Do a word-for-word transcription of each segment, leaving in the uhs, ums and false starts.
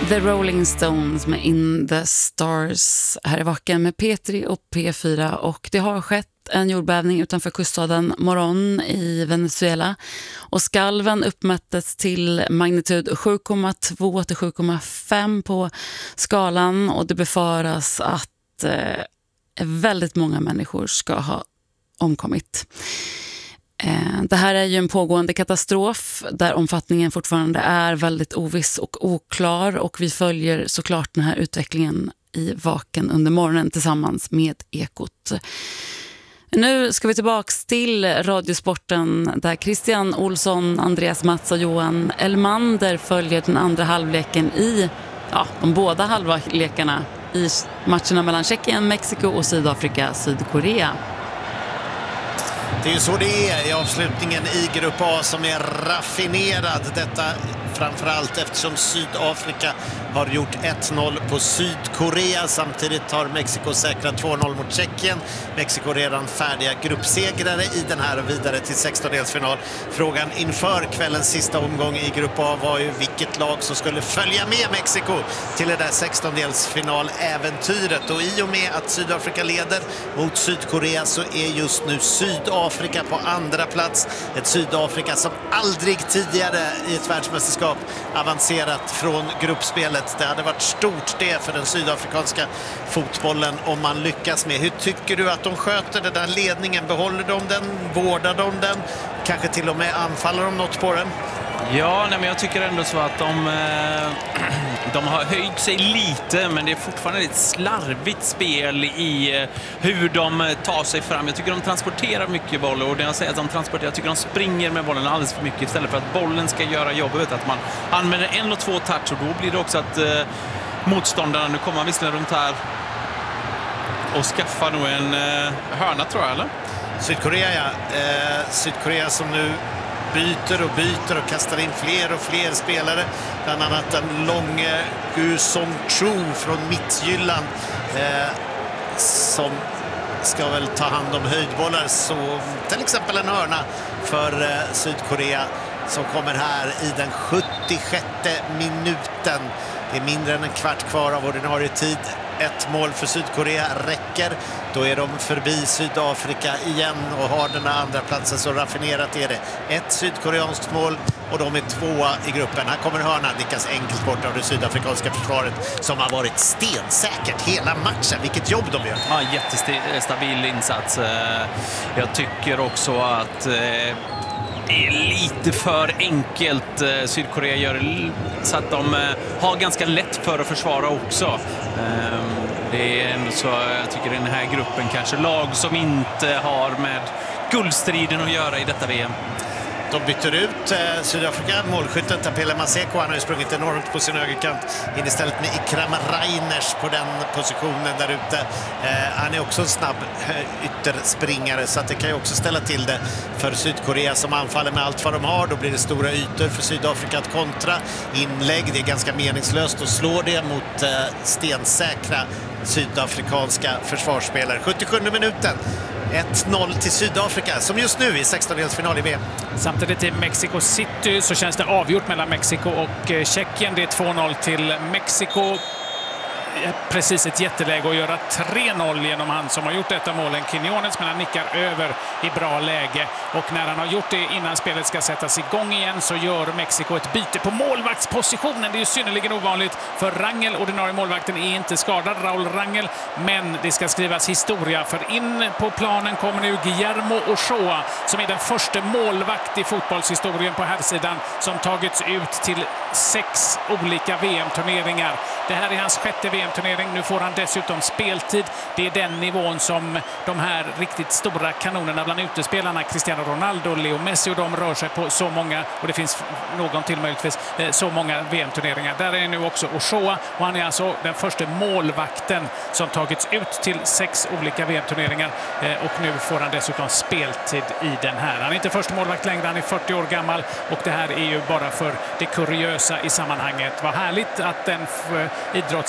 The Rolling Stones med In the Stars här i Vaken med P tre och P fyra, och det har skett en jordbävning utanför kuststaden Morón i Venezuela och skalven uppmättes till magnitud sju komma två till sju komma fem på skalan, och det befaras att eh, väldigt många människor ska ha omkommit. Det här är ju en pågående katastrof där omfattningen fortfarande är väldigt oviss och oklar, och vi följer såklart den här utvecklingen i Vaken under morgonen tillsammans med Ekot. Nu ska vi tillbaks till Radiosporten där Christian Olsson, Andreas Mats och Johan Elmander följer den andra halvleken i ja, de båda halvlekarna i matcherna mellan Tjeckien, Mexiko och Sydafrika, Sydkorea. Det är ju så det är i avslutningen i Grupp A som är raffinerad. Detta framförallt eftersom Sydafrika har gjort ett noll på Sydkorea. Samtidigt har Mexiko säkrat två noll mot Tjeckien. Mexiko redan färdiga gruppsegrare i den här och vidare till sextondelsfinal. Frågan inför kvällens sista omgång i Grupp A var ju vilket lag som skulle följa med Mexiko till det där sextondelsfinal-äventyret. Och i och med att Sydafrika leder mot Sydkorea så är just nu Sydafrika på andra plats. Ett Sydafrika som aldrig tidigare i ett världsmästerskap avancerat från gruppspelet. Det hade varit stort det för den sydafrikanska fotbollen om man lyckas med. Hur tycker du att de sköter den där ledningen? Behåller de den? Vårdar de den? Kanske till och med anfaller de något på den? Ja, nej, men jag tycker ändå så att de, eh, de har höjt sig lite, men det är fortfarande ett slarvigt spel i eh, hur de tar sig fram. Jag tycker de transporterar mycket boll, och det jag säger att de transporterar, jag tycker de springer med bollen alldeles för mycket istället för att bollen ska göra jobbet. Att man använder en och två touch, och då blir det också att eh, motståndarna, nu kommer man visserligen runt här och skaffar nog en eh, hörna, tror jag, eller? Sydkorea, ja. Eh, Sydkorea som nu byter och byter och kastar in fler och fler spelare. Bland annat den långe Gu Song Chu från Midtjylland eh, som ska väl ta hand om höjdbollar. Så till exempel en hörna för eh, Sydkorea som kommer här i den sjuttiosjätte minuten. Det är mindre än en kvart kvar av ordinarie tid. Ett mål för Sydkorea räcker. Då är de förbi Sydafrika igen och har den andra platsen, så raffinerat är det. Ett sydkoreanskt mål och de är tvåa i gruppen. Här kommer hörnan, nickas enkelt bort av det sydafrikanska försvaret som har varit stensäkert hela matchen. Vilket jobb de gör. Ja, jättestabil insats. Jag tycker också att det är lite för enkelt. Sydkorea gör så att de har ganska lätt för att försvara också. Det är ändå så, jag tycker den här gruppen kanske lag som inte har med guldstriden att göra i detta V M. De byter ut eh, Sydafrika. Målskytten Tapele Maseko, han har ju sprungit enormt på sin högerkant, in istället med Ikram Reiners på den positionen där ute. Eh, han är också en snabb eh, ytterspringare, så att det kan ju också ställa till det för Sydkorea som anfaller med allt vad de har. Då blir det stora ytor för Sydafrika att kontra. Inlägg, det är ganska meningslöst att slå det mot eh, stensäkra sydafrikanska försvarsspelare. sjuttiosjunde minuten. ett noll till Sydafrika som just nu i sextondelsfinal i V M. Samtidigt i Mexico City så känns det avgjort mellan Mexiko och Tjeckien. Det är två noll till Mexiko. Precis ett jätteläge att göra tre noll genom han som har gjort detta målen, Quiñones, men han nickar över i bra läge. Och när han har gjort det innan spelet ska sättas igång igen så gör Mexiko ett byte på målvaktspositionen. Det är ju synnerligen ovanligt, för Rangel, ordinarie målvakten, är inte skadad, Raúl Rangel, men det ska skrivas historia, för in på planen kommer nu Guillermo Ochoa som är den första målvakt i fotbollshistorien på här sidan som tagits ut till sex olika V M-turneringar. Det här är hans sjätte V M-turnering. Nu får han dessutom speltid. Det är den nivån som de här riktigt stora kanonerna bland utespelarna, Cristiano Ronaldo, Leo Messi, och de rör sig på så många, och det finns någon till möjligtvis, så många V M-turneringar. Där är nu också Ochoa, och han är alltså den första målvakten som tagits ut till sex olika V M-turneringar, och nu får han dessutom speltid i den här. Han är inte första målvakt längre, han är fyrtio år gammal, och det här är ju bara för det kuriösa i sammanhanget. Vad härligt att den idrottshjälten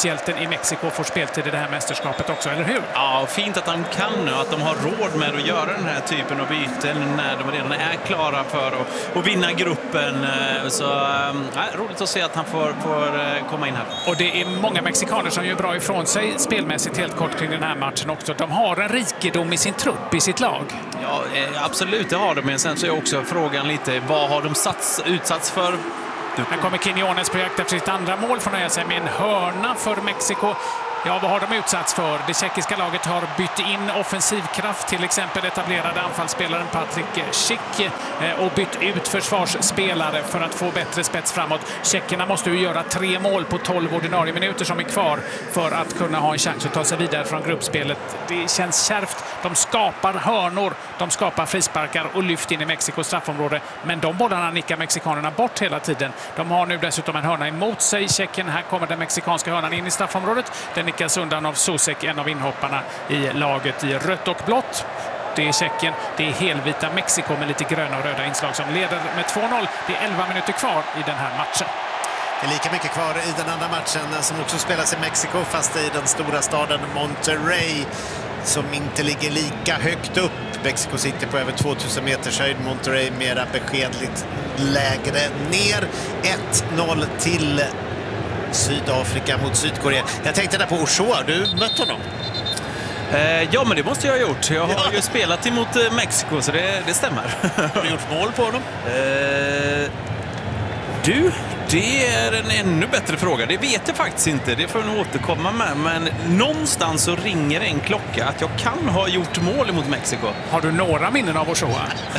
i Mexiko får speltid i det här mästerskapet också, eller hur? Ja, fint att de kan nu, att de har råd med att göra den här typen av byten när de redan är klara för att, att vinna gruppen. Så ja, roligt att se att han får, får komma in här. Och det är många mexikaner som gör bra ifrån sig spelmässigt helt kort kring den här matchen också. De har en rikedom i sin trupp, i sitt lag. Ja, absolut, det har de. Men sen så är också frågan lite, vad har de sats, utsatts för? Här kommer Quiñones på jakt efter sitt andra mål, får nöja sig med en hörna för Mexiko. Ja, vad har de utsatts för? Det tjeckiska laget har bytt in offensivkraft, till exempel etablerade anfallsspelaren Patrik Schick, och bytt ut försvarsspelare för att få bättre spets framåt. Tjeckerna måste ju göra tre mål på tolv ordinarie minuter som är kvar för att kunna ha en chans att ta sig vidare från gruppspelet. Det känns kärvt. De skapar hörnor, de skapar frisparkar och lyft in i Mexikos straffområde. Men de bollarna nickar mexikanerna bort hela tiden. De har nu dessutom en hörna emot sig. Tjeckien, här kommer den mexikanska hörnan in i straffområdet. Den nickas undan av Susek, en av inhopparna i laget i rött och blått. Det är Tjeckien, det är helvita Mexiko med lite gröna och röda inslag som leder med två noll. Det är elva minuter kvar i den här matchen. Det är lika mycket kvar i den andra matchen som också spelas i Mexiko, fast i den stora staden Monterrey, som inte ligger lika högt upp. Mexico City på över tvåtusen meters höjd, Monterrey mera beskedligt lägre ner. ett noll till Sydafrika mot Sydkorea. Jag tänkte där på Ochoa, du mött honom? Eh, ja, men det måste jag ha gjort. Jag har ja. ju spelat emot eh, Mexiko, så det, det stämmer. Har du gjort mål på honom? Eh, du, det är en ännu bättre fråga. Det vet jag faktiskt inte. Det får jag nog återkomma med. Men någonstans så ringer en klocka att jag kan ha gjort mål mot Mexiko. Har du några minnen av Ochoa?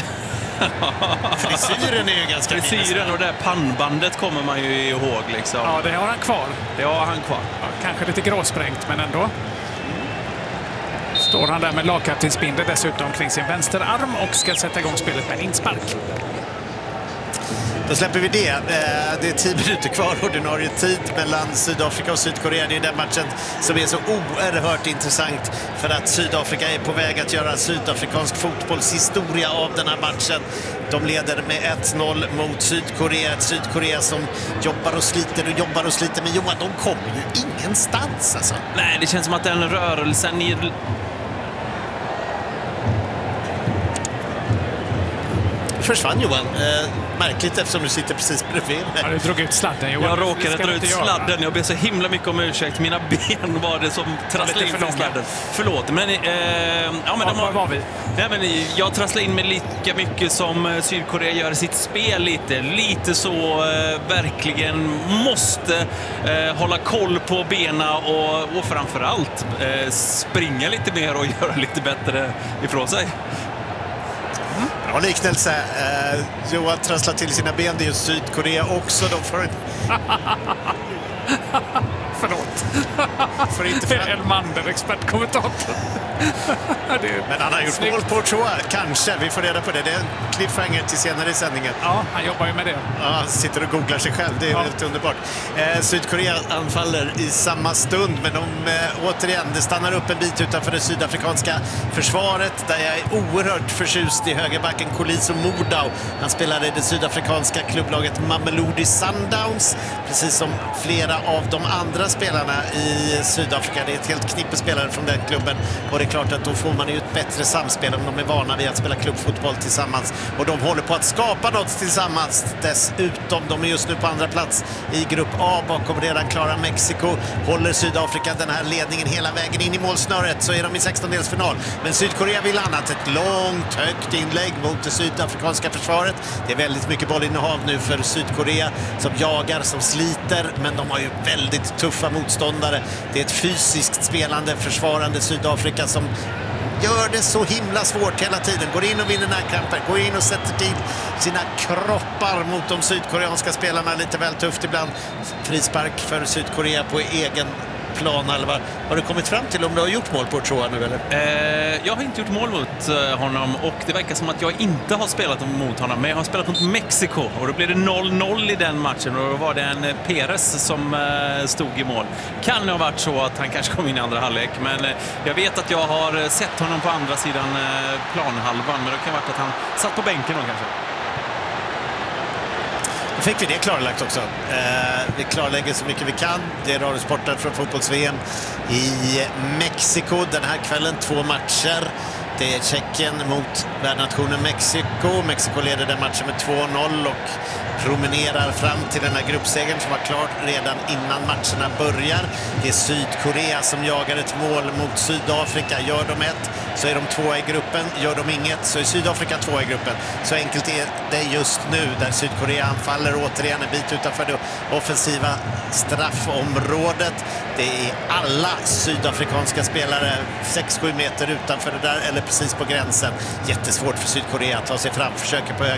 Frisyren är ju ganska Frisyren och det där pannbandet kommer man ju ihåg liksom. Ja, det har han kvar. Det har han kvar. Ja, kanske lite gråsprängt, men ändå. Står han där med lagkaptensbindel dessutom kring sin vänsterarm och ska sätta igång spelet med inspark. Då släpper vi det. Det är tio minuter kvar ordinarie tid mellan Sydafrika och Sydkorea. Det är den matchen som är så oerhört intressant, för att Sydafrika är på väg att göra sydafrikansk fotbollshistoria av den här matchen. De leder med ett noll mot Sydkorea. Ett Sydkorea som jobbar och sliter och jobbar och sliter. Men Johan, de kommer ju ingenstans alltså. Nej, det känns som att den rörelsen i... Försvann Johan. Eh, märkligt eftersom du sitter precis bredvid. Ja, du drog ut sladden, Johan. Jag råkade dra ut sladden. Jag ber så himla mycket om ursäkt. Mina ben var det som trasslade in för sladden. Förlåt. Men, eh, ja, men ja, de har, var vi? Nej, men jag trasslade in mig lika mycket som Sydkorea gör sitt spel lite. Lite så eh, verkligen måste eh, hålla koll på bena och, och framförallt eh, springa lite mer och göra lite bättre ifrån sig. Bra liknelse. Eh, Johan trasslar till sina ben. Det är ju Sydkorea också. De får... Förlåt. Får inte fram... Elmander, expertkommentator. Men han har gjort mål på Ochoa, kanske. Vi får reda på det. Det är en cliffhanger till senare i sändningen. Ja, han jobbar ju med det. Ja, han sitter och googlar sig själv. Det är ja. helt underbart. Eh, Sydkorea anfaller i samma stund, men de eh, återigen, det stannar upp en bit utanför det sydafrikanska försvaret, där jag är oerhört förtjust i högerbacken Koliso Mordau. Han spelade i det sydafrikanska klubblaget Mamelodi Sundowns, precis som flera av de andra spelarna i Sydafrika. Det är ett helt knippe spelare från den klubben, och det är klart att då får man ju ett bättre samspel om de är vana vid att spela klubbfotboll tillsammans, och de håller på att skapa något tillsammans. Dessutom, de är just nu på andra plats i grupp A bakom redan klara Mexiko. Håller Sydafrika den här ledningen hela vägen in i målsnöret, så är de i sextondelsfinal. Men Sydkorea vill annat, ett långt högt inlägg mot det sydafrikanska försvaret. Det är väldigt mycket bollinnehav nu för Sydkorea, som jagar, som sliter, men de har ju väldigt tuffa motståndare. Det är ett fysiskt spelande, försvarande Sydafrika som gör det så himla svårt hela tiden. Går in och vinner närkamper, går in och sätter till sina kroppar mot de sydkoreanska spelarna. Lite väl tufft ibland. Frispark för Sydkorea på egen plan. Eller har du kommit fram till om du har gjort mål på Ochoa nu eller? Eh, jag har inte gjort mål mot eh, honom, och det verkar som att jag inte har spelat mot honom, men jag har spelat mot Mexiko, och då blev det noll noll i den matchen, och då var det en eh, Perez som eh, stod i mål. Kan det ha varit så att han kanske kom in i andra halvlek, men eh, jag vet att jag har sett honom på andra sidan eh, planhalvan, men det kan ha varit att han satt på bänken då kanske. Då fick vi det klarlagt också. Eh, vi klarlägger så mycket vi kan. Det är radiosporten från fotbolls-V M i Mexiko den här kvällen. Två matcher. Det är Tjeckien mot värdnationen Mexiko. Mexiko leder den matchen med två noll och promenerar fram till den här gruppsegern som var klar redan innan matcherna börjar. Det är Sydkorea som jagar ett mål mot Sydafrika. Gör de ett så är de tvåa i gruppen. Gör de inget så är Sydafrika tvåa i gruppen. Så enkelt är det just nu, där Sydkorea anfaller återigen en bit utanför det offensiva straffområdet. Det är alla sydafrikanska spelare sex sju meter utanför det där, eller precis på gränsen. Jättesvårt för Sydkorea att ta sig fram. Försöker på